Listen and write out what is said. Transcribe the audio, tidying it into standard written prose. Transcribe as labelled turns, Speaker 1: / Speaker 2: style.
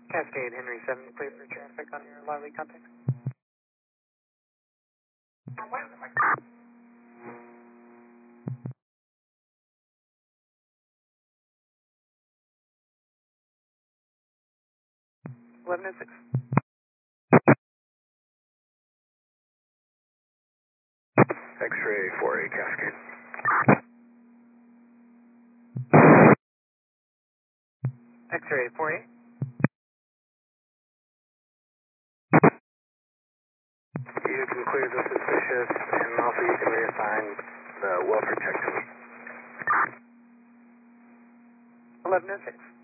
Speaker 1: Cascade Henry 7, clear for traffic on your lively contact. 1106.
Speaker 2: X-ray 48 Cascade.
Speaker 1: X-ray 48.
Speaker 2: You can clear the suspicious, and also you can reassign the welfare check to me.
Speaker 1: 1106.